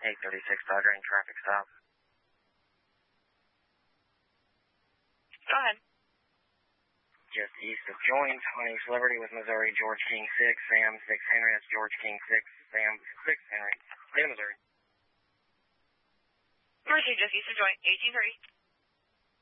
836 Dodger and traffic stop. Go ahead. Just east of Joins, Honey Celebrity with Missouri, George King 6, Sam 6 Henry, that's George King 6, Sam 6 Henry, State of Missouri. Mercy, just east of Joint, 1830.